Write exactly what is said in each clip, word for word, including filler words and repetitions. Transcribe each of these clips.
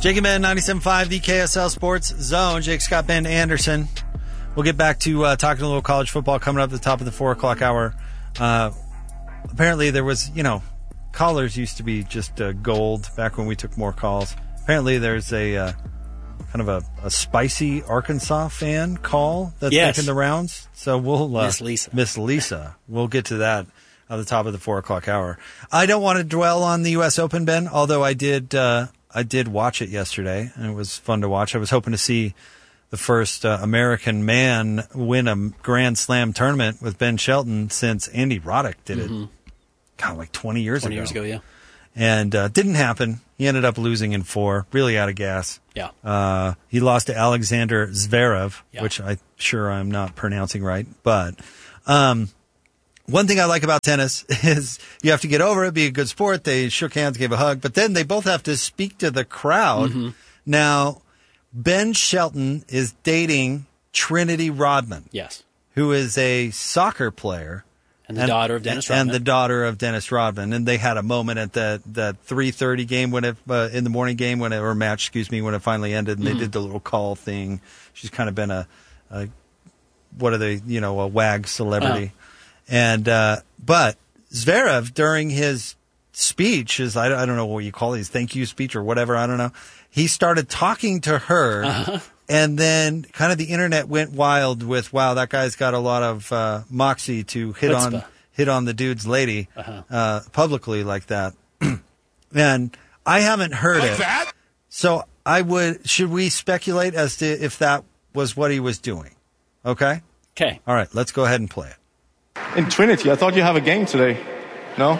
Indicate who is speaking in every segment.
Speaker 1: Jake and Ben, ninety-seven point five, the K S L Sports Zone. Jake, Scott, Ben Anderson. We'll get back to uh, talking a little college football coming up at the top of the four o'clock hour. Uh, apparently there was, you know, callers used to be just uh, gold back when we took more calls. Apparently there's a uh, kind of a, a spicy Arkansas fan call that's
Speaker 2: yes.
Speaker 1: making the rounds. So we'll... Uh,
Speaker 2: Miss Lisa.
Speaker 1: Miss Lisa. We'll get to that at the top of the four o'clock hour. I don't want to dwell on the U S Open, Ben, although I did... Uh, I did watch it yesterday, and it was fun to watch. I was hoping to see the first uh, American man win a Grand Slam tournament with Ben Shelton since Andy Roddick did it, mm-hmm. God, like twenty years
Speaker 2: twenty
Speaker 1: ago.
Speaker 2: years ago, yeah.
Speaker 1: And uh, didn't happen. He ended up losing in four, really out of gas.
Speaker 2: Yeah.
Speaker 1: Uh, he lost to Alexander Zverev,
Speaker 2: yeah.
Speaker 1: which I'm sure I'm not pronouncing right. But um, one thing I like about tennis is you have to get over it, be a good sport. They shook hands, gave a hug, but then they both have to speak to the crowd.
Speaker 2: Mm-hmm.
Speaker 1: Now, Ben Shelton is dating Trinity Rodman.
Speaker 2: Yes.
Speaker 1: Who is a soccer player.
Speaker 2: And the and, daughter of Dennis Rodman.
Speaker 1: And the daughter of Dennis Rodman. And they had a moment at the, the three thirty game when it, uh, in the morning game when it, or match, excuse me, when it finally ended, and mm-hmm. they did the little call thing. She's kind of been a, a what are they, you know, a WAG celebrity. Uh-huh. And, uh, but Zverev, during his speech, his, I, I don't know what you call it, his thank you speech or whatever, I don't know, he started talking to her, uh-huh. and then kind of the internet went wild with, wow, that guy's got a lot of, uh, moxie to hit
Speaker 2: Chutzpah.
Speaker 1: on, hit on the dude's lady,
Speaker 2: uh-huh.
Speaker 1: uh, publicly like that. And I haven't heard
Speaker 3: like
Speaker 1: it.
Speaker 3: That?
Speaker 1: So I would, should we speculate as to if that was what he was doing? Okay?
Speaker 2: Okay.
Speaker 1: All right, let's go ahead and play it.
Speaker 4: In Trinity, I thought you have a game today. No?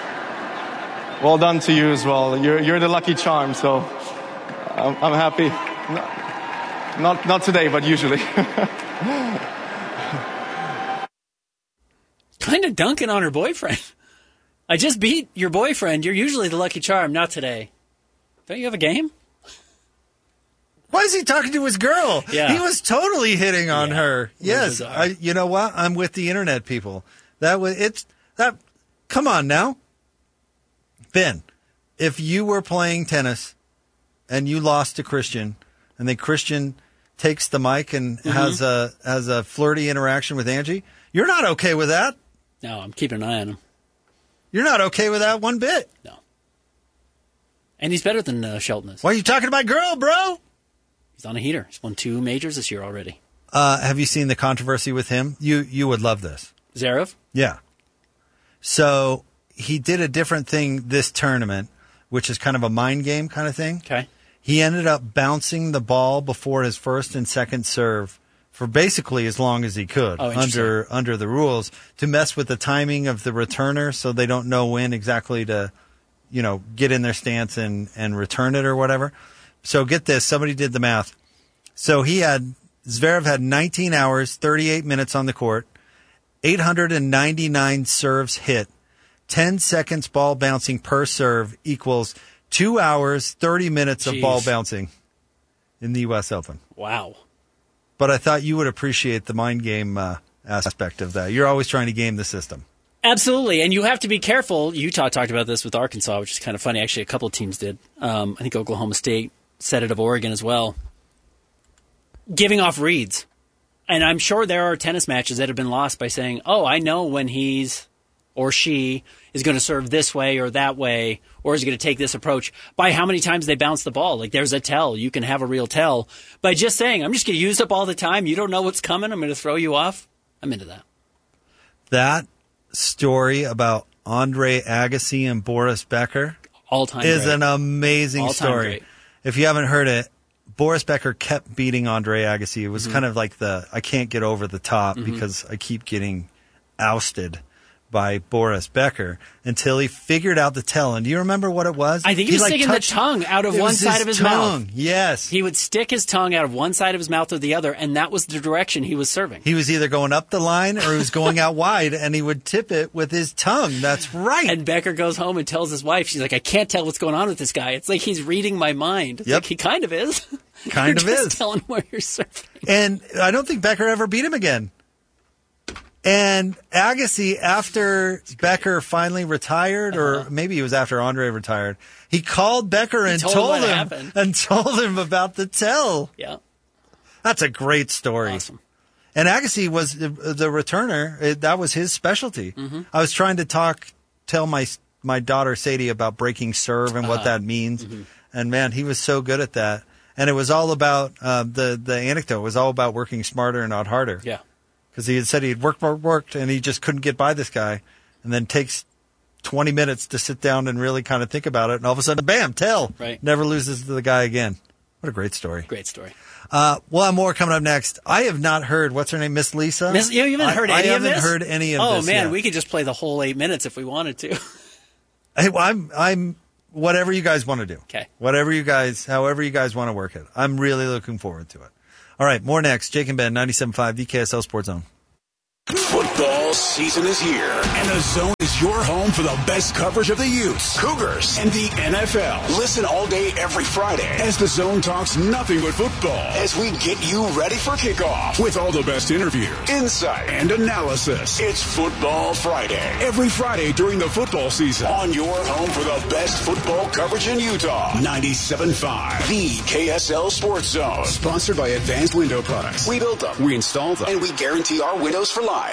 Speaker 4: Well done to you as well. You're you're the lucky charm, so I'm, I'm happy. Not, not not today, but usually.
Speaker 2: Kind of dunking on her boyfriend. I just beat your boyfriend. You're usually the lucky charm, not today. Don't you have a game?
Speaker 1: Why is he talking to his girl?
Speaker 2: Yeah.
Speaker 1: He was totally hitting on
Speaker 2: yeah.
Speaker 1: her. Yes. I, you know what? I'm with the internet people. That was, it's, that, come on now. Ben, if you were playing tennis and you lost to Christian and then Christian takes the mic and mm-hmm. has a, has a flirty interaction with Angie, you're not okay with that.
Speaker 2: No, I'm keeping an eye on him.
Speaker 1: You're not okay with that one bit.
Speaker 2: No. And he's better than uh, Shelton is.
Speaker 1: Why are you talking to my girl, bro?
Speaker 2: He's on a heater. He's won two majors this year already.
Speaker 1: Uh, have you seen the controversy with him? You you would love this.
Speaker 2: Zverev?
Speaker 1: Yeah. So he did a different thing this tournament, which is kind of a mind game kind of thing.
Speaker 2: Okay.
Speaker 1: He ended up bouncing the ball before his first and second serve for basically as long as he could
Speaker 2: oh,
Speaker 1: under under the rules to mess with the timing of the returner so they don't know when exactly to, you know, get in their stance and, and return it or whatever. So get this, somebody did the math. So he had, Zverev had nineteen hours, thirty-eight minutes on the court, eight hundred ninety-nine serves hit, ten seconds ball bouncing per serve equals two hours, thirty minutes
Speaker 2: Jeez.
Speaker 1: of ball bouncing in the U S Open.
Speaker 2: Wow.
Speaker 1: But I thought you would appreciate the mind game uh, aspect of that. You're always trying to game the system.
Speaker 2: Absolutely, and you have to be careful. Utah talked about this with Arkansas, which is kind of funny. Actually, a couple of teams did. Um, I think Oklahoma State said it of Oregon as well. Giving off reads. And I'm sure there are tennis matches that have been lost by saying, oh, I know when he's or she is going to serve this way or that way, or is going to take this approach by how many times they bounce the ball. Like there's a tell. You can have a real tell. By just saying, I'm just going to use up all the time. You don't know what's coming. I'm going to throw you off. I'm into that.
Speaker 1: That story about Andre Agassi and Boris Becker
Speaker 2: all-time
Speaker 1: is
Speaker 2: great.
Speaker 1: an amazing
Speaker 2: all-time
Speaker 1: story.
Speaker 2: Great.
Speaker 1: If you haven't heard it, Boris Becker kept beating Andre Agassi. It was
Speaker 2: Mm-hmm.
Speaker 1: kind of like the, I can't get over the top
Speaker 2: Mm-hmm.
Speaker 1: because I keep getting ousted by Boris Becker until he figured out the tell. And do you remember what it was?
Speaker 2: I think he was
Speaker 1: like
Speaker 2: sticking
Speaker 1: touched,
Speaker 2: the tongue out of
Speaker 1: it
Speaker 2: one
Speaker 1: was
Speaker 2: side of his
Speaker 1: tongue.
Speaker 2: mouth.
Speaker 1: Yes.
Speaker 2: He would stick his tongue out of one side of his mouth or the other, and that was the direction he was serving.
Speaker 1: He was either going up the line or he was going out wide, and he would tip it with his tongue. That's right.
Speaker 2: And Becker goes home and tells his wife, she's like, I can't tell what's going on with this guy. It's like he's reading my mind. It's
Speaker 1: Yep.
Speaker 2: like he kind of is.
Speaker 1: Kind
Speaker 2: you're
Speaker 1: of
Speaker 2: just
Speaker 1: is.
Speaker 2: telling where you're serving.
Speaker 1: And I don't think Becker ever beat him again. And Agassi, after Becker finally retired, or uh-huh. maybe it was after Andre retired, he called Becker and
Speaker 2: told,
Speaker 1: told
Speaker 2: him
Speaker 1: him
Speaker 2: happened.
Speaker 1: and told him about the tell.
Speaker 2: Yeah,
Speaker 1: that's a great story.
Speaker 2: Awesome.
Speaker 1: And Agassi was the, the returner; it, that was his specialty. Mm-hmm. I was trying to talk, tell my my daughter Sadie about breaking serve and uh-huh. what that means, mm-hmm. and man, he was so good at that. And it was all about uh, the the anecdote was all about working smarter and not harder.
Speaker 2: Yeah.
Speaker 1: Because he had said he'd worked, worked, worked, and he just couldn't get by this guy. And then takes twenty minutes to sit down and really kind of think about it. And all of a sudden, bam, tell.
Speaker 2: Right.
Speaker 1: Never loses to the guy again. What a great story.
Speaker 2: Great story.
Speaker 1: Uh, we'll have more coming up next. I have not heard, what's her name, Miss Lisa?
Speaker 2: Miss, you haven't heard
Speaker 1: I,
Speaker 2: any
Speaker 1: I
Speaker 2: of this?
Speaker 1: I haven't heard any of
Speaker 2: oh,
Speaker 1: this
Speaker 2: Oh, man,
Speaker 1: yet.
Speaker 2: we could just play the whole eight minutes if we wanted to.
Speaker 1: Hey, well, I'm, I'm, whatever you guys want to do.
Speaker 2: Okay.
Speaker 1: Whatever you guys, however you guys want to work it. I'm really looking forward to it. All right, more next. Jake and Ben, ninety-seven point five, V K S L Sports Zone.
Speaker 3: Football season is here, and the Zone is your home for the best coverage of the Utes, Cougars, and the N F L. Listen all day, every Friday, as the Zone talks nothing but football, as we get you ready for kickoff with all the best interviews, insight, and analysis. It's Football Friday, every Friday during the football season, on your home for the best football coverage in Utah. ninety-seven point five, the K S L Sports Zone, sponsored by Advanced Window Products. We built them, we installed them, and we guarantee our windows for life.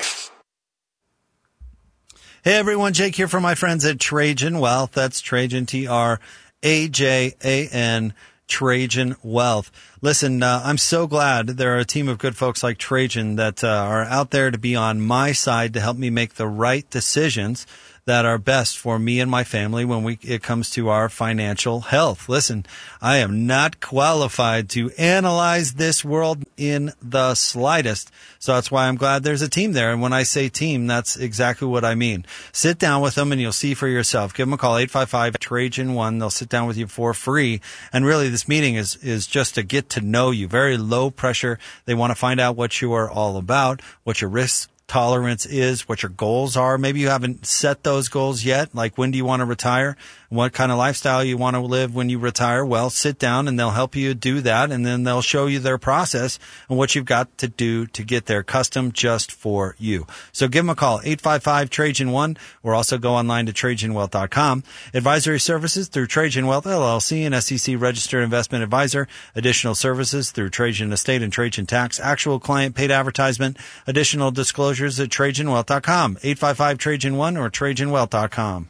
Speaker 1: Hey everyone, Jake here for my friends at Trajan Wealth. That's Trajan, T R A J A N, Trajan Wealth. Listen, uh, I'm so glad there are a team of good folks like Trajan that uh, are out there to be on my side to help me make the right decisions that are best for me and my family when we it comes to our financial health. Listen, I am not qualified to analyze this world in the slightest. So that's why I'm glad there's a team there. And when I say team, that's exactly what I mean. Sit down with them and you'll see for yourself. Give them a call, eight five five, Trajan one. They'll sit down with you for free. And really this meeting is, is just to get to know you. Very low pressure. They want to find out what you are all about, what your risks tolerance is, what your goals are. Maybe you haven't set those goals yet. Like, when do you want to retire? What kind of lifestyle you want to live when you retire? Well, sit down and they'll help you do that. And then they'll show you their process and what you've got to do to get there custom just for you. So give them a call, eight five five, Trajan one, or also go online to Trajan Wealth dot com. Advisory services through Trajan Wealth, L L C, an S E C registered investment advisor. Additional services through Trajan Estate and Trajan Tax. Actual client paid advertisement. Additional disclosures at Trajan Wealth dot com, eight five five, Trajan one, or Trajan Wealth dot com.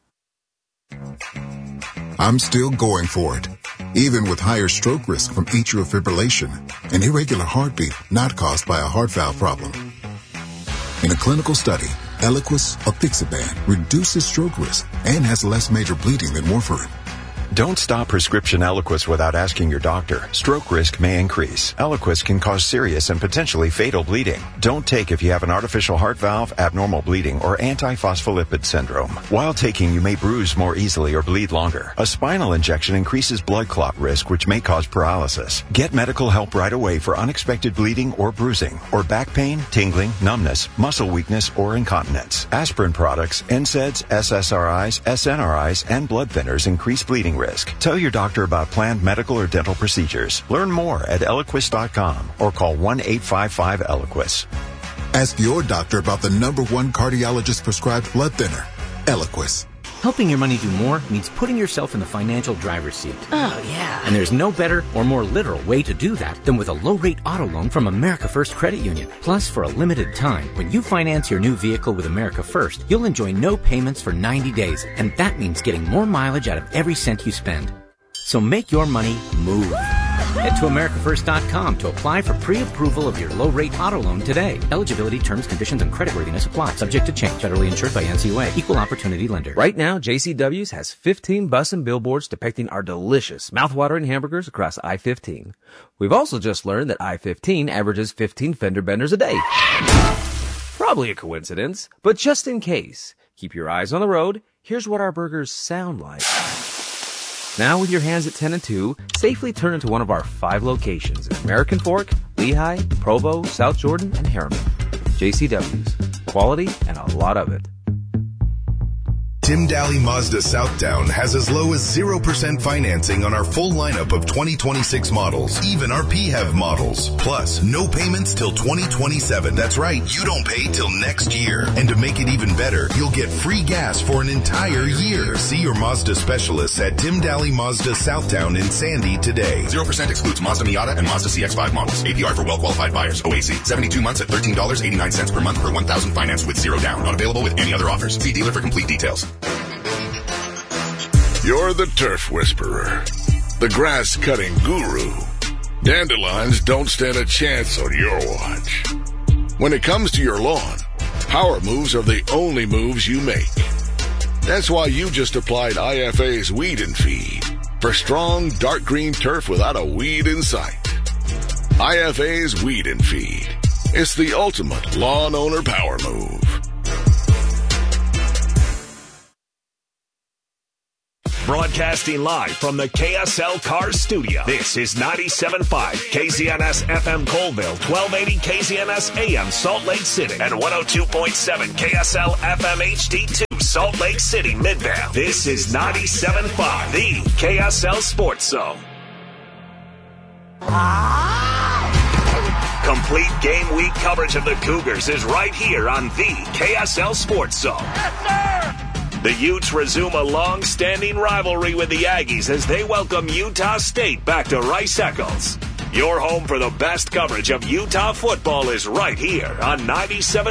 Speaker 5: I'm still going for it, even with higher stroke risk from atrial fibrillation, an irregular heartbeat not caused by a heart valve problem. In a clinical study, Eliquis apixaban reduces stroke risk and has less major bleeding than warfarin.
Speaker 6: Don't stop prescription Eliquis without asking your doctor. Stroke risk may increase. Eliquis can cause serious and potentially fatal bleeding. Don't take if you have an artificial heart valve, abnormal bleeding, or antiphospholipid syndrome. While taking, you may bruise more easily or bleed longer. A spinal injection increases blood clot risk, which may cause paralysis. Get medical help right away for unexpected bleeding or bruising, or back pain, tingling, numbness, muscle weakness, or incontinence. Aspirin products, N SAIDs, S S R Is, S N R Is, and blood thinners increase bleeding risk. Tell your doctor about planned medical or dental procedures. Learn more at Eliquis dot com or call one eight five five, Eliquis.
Speaker 5: Ask your doctor about the number one cardiologist prescribed blood thinner, Eliquis.
Speaker 7: Helping your money do more means putting yourself in the financial driver's seat.
Speaker 8: Oh, yeah.
Speaker 7: And there's no better or more literal way to do that than with a low-rate auto loan from America First Credit Union. Plus, for a limited time, when you finance your new vehicle with America First, you'll enjoy no payments for ninety days, and that means getting more mileage out of every cent you spend. So make your money move. Head to America First dot com to apply for pre-approval of your low-rate auto loan today. Eligibility, terms, conditions, and creditworthiness apply. Subject to change. Federally insured by N C U A. Equal opportunity lender.
Speaker 9: Right now, J C W's has fifteen bus and billboards depicting our delicious, mouthwatering hamburgers across I fifteen. We've also just learned that I fifteen averages fifteen fender benders a day. Probably a coincidence, but just in case, keep your eyes on the road. Here's what our burgers sound like. Now, with your hands at ten and two, safely turn into one of our five locations in American Fork, Lehigh, Provo, South Jordan, and Harriman. J C W's. Quality and a lot of it.
Speaker 8: Tim Daly Mazda Southtown has as low as zero percent financing on our full lineup of twenty twenty-six models, even our P HEV models. Plus, no payments till twenty twenty-seven. That's right, you don't pay till next year. And to make it even better, you'll get free gas for an entire year. See your Mazda specialists at Tim Daly Mazda Southtown in Sandy today.
Speaker 10: zero percent excludes Mazda Miata and Mazda C X five models. A P R for well-qualified buyers. O A C. seventy-two months at thirteen dollars and eighty-nine cents per month per one thousand financed with zero down. Not available with any other offers. See dealer for complete details.
Speaker 11: You're the turf whisperer, the grass-cutting guru. Dandelions don't stand a chance on your watch. When it comes to your lawn, power moves are the only moves you make. That's why you just applied I F A's Weed and Feed for strong, dark green turf without a weed in sight. I F A's Weed and Feed. It's the ultimate lawn owner power move.
Speaker 12: Broadcasting live from the K S L Cars Studio. This is ninety-seven point five K Z N S F M Colville, twelve eighty K Z N S A M Salt Lake City, and one oh two point seven K S L F M H D two Salt Lake City, Midvale. This is ninety-seven point five, the K S L Sports Zone. Complete game week coverage of the Cougars is right here on the K S L Sports Zone. Yes, sir! The Utes resume a long-standing rivalry with the Aggies as they welcome Utah State back to Rice-Eccles. Your home for the best coverage of Utah football is right here on ninety-seven